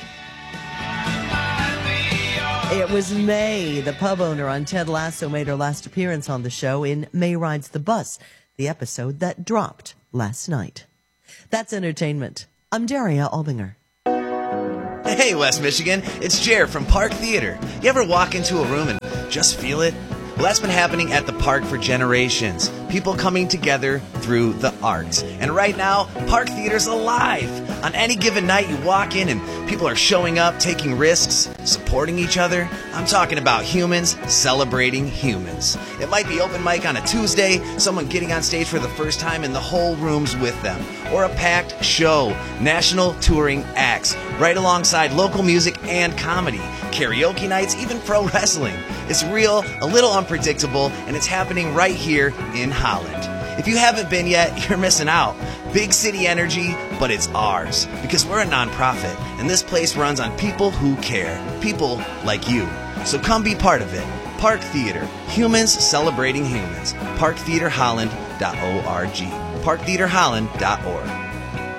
it was May. The pub owner on Ted Lasso made her last appearance on the show in May Rides the Bus, the episode that dropped last night. That's entertainment. I'm Daria Albinger. Hey, West Michigan. It's Jer from Park Theater. You ever walk into a room and just feel it? Well, that's been happening at the park for generations. People coming together through the arts. And right now, Park Theater's alive. On any given night, you walk in and people are showing up, taking risks, supporting each other. I'm talking about humans celebrating humans. It might be open mic on a Tuesday, someone getting on stage for the first time and the whole room's with them. Or a packed show, national touring acts, right alongside local music and comedy. Karaoke nights, even pro wrestling. It's real, a little unpredictable, and it's happening right here in Holland. If you haven't been yet, you're missing out. Big city energy, but it's ours. Because we're a nonprofit, and this place runs on people who care. People like you. So come be part of it. Park Theater. Humans celebrating humans. ParkTheaterHolland.org. ParkTheaterHolland.org.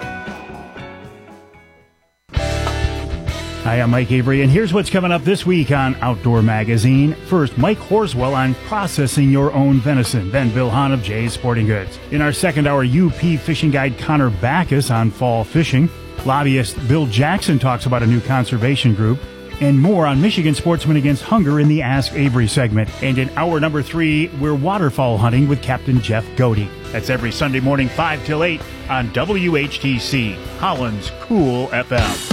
Hi, I'm Mike Avery, and here's what's coming up this week on Outdoor Magazine. First, Mike Horswell on processing your own venison. Then Bill Hahn of Jay's Sporting Goods. In our second hour, UP fishing guide Connor Backus on fall fishing. Lobbyist Bill Jackson talks about a new conservation group. And more on Michigan sportsmen against hunger in the Ask Avery segment. And in hour number 3, we're waterfowl hunting with Captain Jeff Godey. That's every Sunday morning, 5 till 8 on WHTC, Holland's Cool FM.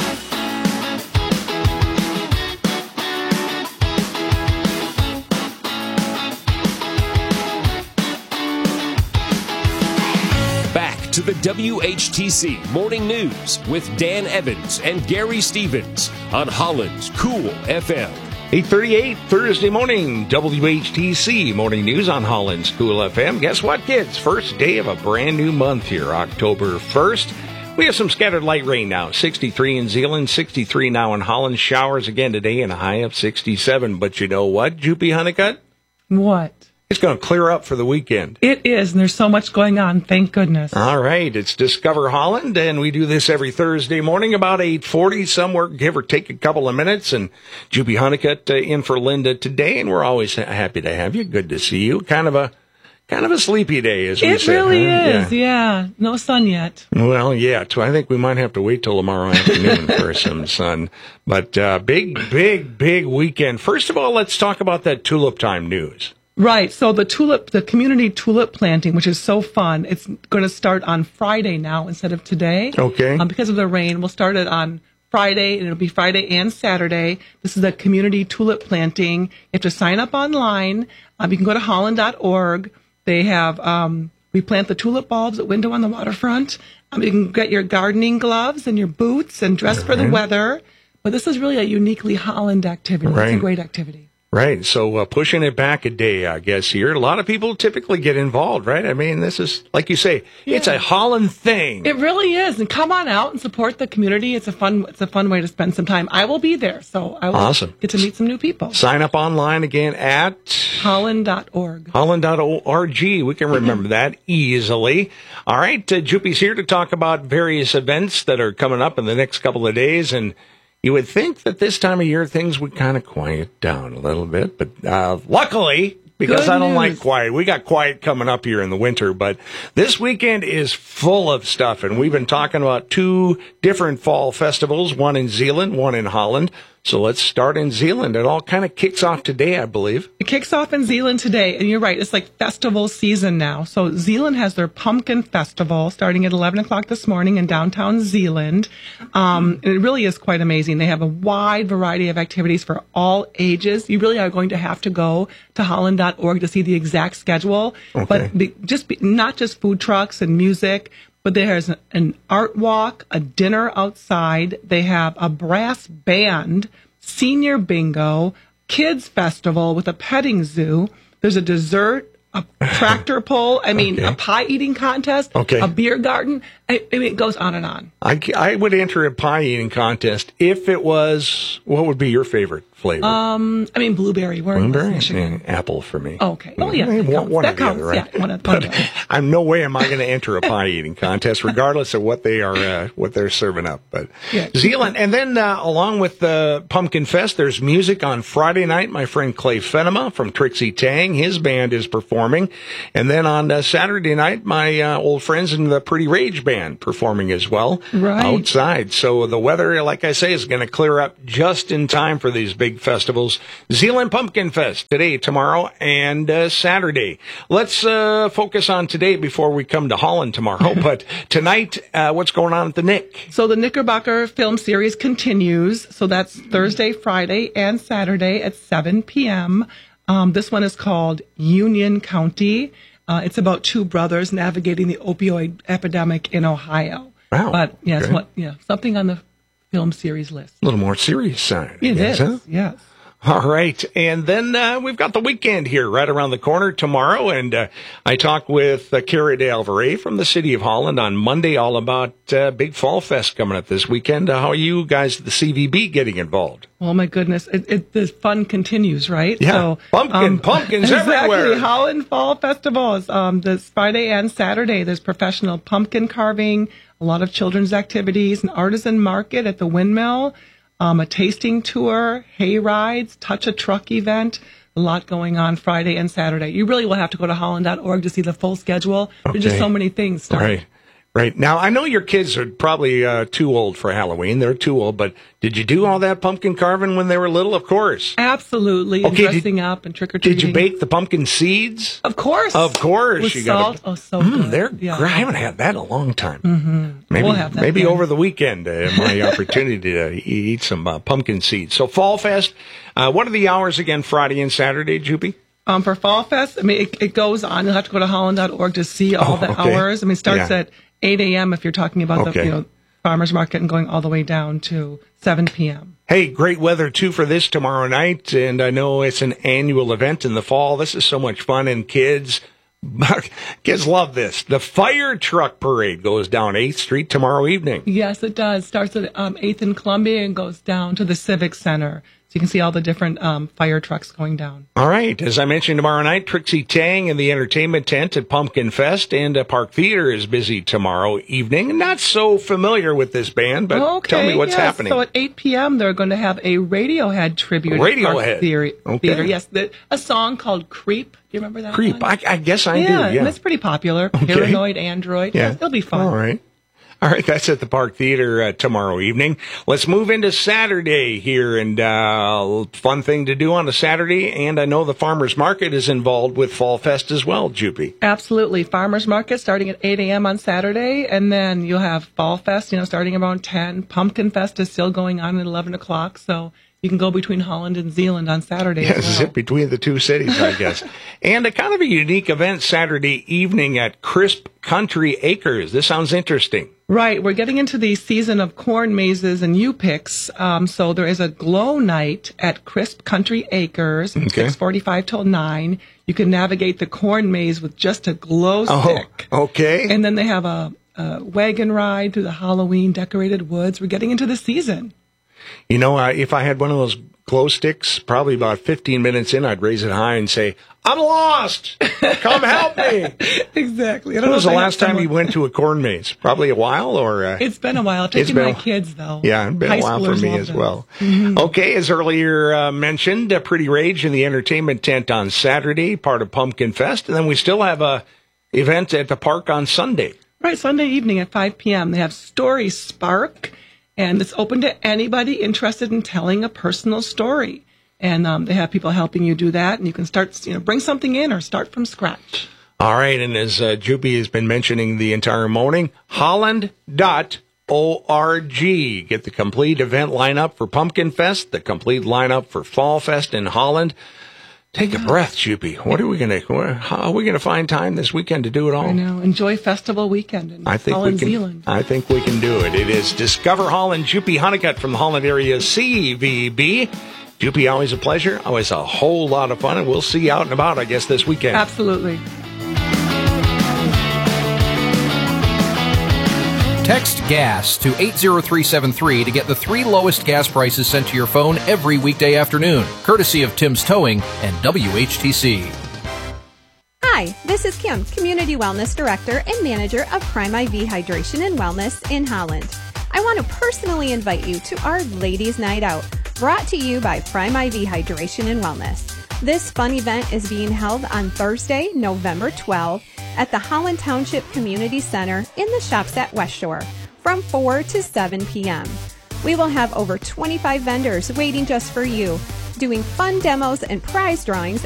To the WHTC Morning News with Dan Evans and Gary Stevens on Holland's Cool FM. 8:38 Thursday morning, WHTC Morning News on Holland's Cool FM. Guess what, kids? First day of a brand new month here, October 1st. We have some scattered light rain now, 63 in Zeeland, 63 now in Holland. Showers again today and a high of 67. But you know what, Juppie Honeycutt? What? It's going to clear up for the weekend. It is, and there's so much going on, thank goodness. All right, it's Discover Holland, and we do this every Thursday morning about 8:40, somewhere, give or take a couple of minutes. And Juppie Honeycutt in for Linda today, and we're always happy to have you. Good to see you. Kind of a sleepy day, as we said. It really is, yeah. No sun yet. Well, yeah, I think we might have to wait till tomorrow afternoon for some sun. But big weekend. First of all, let's talk about that tulip time news. Right. So the community tulip planting, which is so fun, it's going to start on Friday now instead of today. Okay. Because of the rain, we'll start it on Friday, and it'll be Friday and Saturday. This is a community tulip planting. You have to sign up online. You can go to holland.org. They have, we plant the tulip bulbs at Window on the Waterfront. You can get your gardening gloves and your boots and dress for the weather. But this is really a uniquely Holland activity. Right. It's a great activity. Right. So pushing it back a day, I guess, here. A lot of people typically get involved, right? I mean, this is, like you say, it's a Holland thing. It really is. And come on out and support the community. It's a fun way to spend some time. I will be there, so I will get to meet some new people. Sign up online again at holland.org. Holland.org. We can remember that easily. All right. Juppie's here to talk about various events that are coming up in the next couple of days, and you would think that this time of year things would kind of quiet down a little bit, but luckily, because I don't like quiet, we got quiet coming up here in the winter, but this weekend is full of stuff, and we've been talking about 2 different fall festivals, one in Zeeland, one in Holland. So let's start in Zeeland. It all kind of kicks off today, I believe. It kicks off in Zeeland today, and you're right, it's like festival season now. So Zeeland has their Pumpkin Festival starting at 11 o'clock this morning in downtown Zeeland. And it really is quite amazing. They have a wide variety of activities for all ages. You really are going to have to go to holland.org to see the exact schedule. Okay. But not just food trucks and music, but there's an art walk, a dinner outside. They have a brass band, senior bingo, kids festival with a petting zoo. There's a dessert, a tractor pull. I mean, a pie eating contest, a beer garden. I mean, it goes on and on. I would enter a pie eating contest if it was. What would be your favorite flavor? I mean, blueberry. We're in West Michigan. Apple for me. Okay. Oh yeah, That counts. Right? Yeah, one but I'm no way am I going to enter a pie eating contest, regardless of what they are, what they're serving up. But Zeeland, and then along with the Pumpkin Fest, there's music on Friday night. My friend Clay Fenema from Trixie Tang, his band is performing, and then on Saturday night, my old friends in the Pretty Rage Band performing as well outside. So the weather, like I say, is going to clear up just in time for these big festivals. Zeeland Pumpkin Fest today, tomorrow, and Saturday. Let's focus on today before we come to Holland tomorrow. But tonight, what's going on at the Nick? So the Knickerbocker film series continues. So that's Thursday, Friday, and Saturday at 7 p.m. This one is called Union County. It's about two brothers navigating the opioid epidemic in Ohio. Wow. But yes, something on the film series list. A little more serious side. It is, huh? yes. All right. And then we've got the weekend here right around the corner tomorrow. And I talked with Cara de Alvarez from the City of Holland on Monday all about Big Fall Fest coming up this weekend. How are you guys at the CVB getting involved? Oh, my goodness. The fun continues, right? Yeah. So, pumpkins everywhere. Exactly. Holland Fall Festival is this Friday and Saturday. There's professional pumpkin carving, a lot of children's activities, an artisan market at the Windmill, a tasting tour, hay rides, touch a truck event. A lot going on Friday and Saturday. You really will have to go to holland.org to see the full schedule. There's just so many things starting. Right. Now, I know your kids are probably too old for Halloween. They're too old, but did you do all that pumpkin carving when they were little? Of course. Absolutely. Okay, and dressing up and trick-or-treating. Did you bake the pumpkin seeds? Of course. With salt. So good. They're great. I haven't had that in a long time. Mm-hmm. Maybe, we'll have that maybe again. over the weekend, my opportunity to eat some pumpkin seeds. So Fall Fest, what are the hours again, Friday and Saturday, Juppie? For Fall Fest, I mean, it goes on. You'll have to go to holland.org to see all the hours. I mean, it starts at 8 a.m. if you're talking about the farmers market and going all the way down to 7 p.m. Hey, great weather, too, for this tomorrow night. And I know it's an annual event in the fall. This is so much fun. And kids love this. The fire truck parade goes down 8th Street tomorrow evening. Yes, it does. Starts at 8th and Columbia and goes down to the Civic Center. So you can see all the different fire trucks going down. All right. As I mentioned, tomorrow night, Trixie Tang and the entertainment tent at Pumpkin Fest, and Park Theater is busy tomorrow evening. Not so familiar with this band, but tell me what's happening. So at 8 p.m., they're going to have a Radiohead tribute at Park Theater. Yes, a song called Creep. Do you remember that Creep. one? I guess I do, yeah. And it's pretty popular. Paranoid Android. Yeah. It'll be fun. All right, that's at the Park Theater tomorrow evening. Let's move into Saturday here, and fun thing to do on a Saturday. And I know the Farmers Market is involved with Fall Fest as well, Juppie. Absolutely. Farmers Market starting at 8 a.m. on Saturday, and then you'll have Fall Fest, starting around 10. Pumpkin Fest is still going on at 11 o'clock, so you can go between Holland and Zeeland on Saturday as well. Zip between the two cities, I guess. And a kind of a unique event Saturday evening at Crisp Country Acres. This sounds interesting. Right. We're getting into the season of corn mazes and U-picks. So there is a glow night at Crisp Country Acres from 6:45 till 9. You can navigate the corn maze with just a glow stick. Oh, okay. And then they have a wagon ride through the Halloween decorated woods. We're getting into the season. If I had one of those glow sticks, probably about 15 minutes in, I'd raise it high and say, I'm lost! Come help me! Exactly. When was the last time you went to a corn maze? Probably a while, or? It's been a while. Taking my kids, though. Yeah, it's been a while for me as well. Mm-hmm. Okay, as earlier mentioned, Pretty Rage in the entertainment tent on Saturday, part of Pumpkin Fest, and then we still have a event at the park on Sunday. Right, Sunday evening at 5 p.m. They have Story Spark. And it's open to anybody interested in telling a personal story. And they have people helping you do that. And you can start, bring something in or start from scratch. All right. And as Juppie has been mentioning the entire morning, Holland.org. Get the complete event lineup for Pumpkin Fest, the complete lineup for Fall Fest in Holland. Take a breath, Juppie. How are we gonna find time this weekend to do it all? I know. Enjoy Festival Weekend in Holland, Zealand. I think we can do it. It is Discover Holland. Juppie Honeycutt from the Holland Area CVB. Juppie, always a pleasure. Always a whole lot of fun, and we'll see you out and about, I guess, this weekend. Absolutely. Text GAS to 80373 to get the 3 lowest gas prices sent to your phone every weekday afternoon, courtesy of Tim's Towing and WHTC. Hi, this is Kim, Community Wellness Director and Manager of Prime IV Hydration and Wellness in Holland. I want to personally invite you to our Ladies' Night Out, brought to you by Prime IV Hydration and Wellness. This fun event is being held on Thursday, November 12th at the Holland Township Community Center in the shops at West Shore from 4 to 7 p.m. We will have over 25 vendors waiting just for you, doing fun demos and prize drawings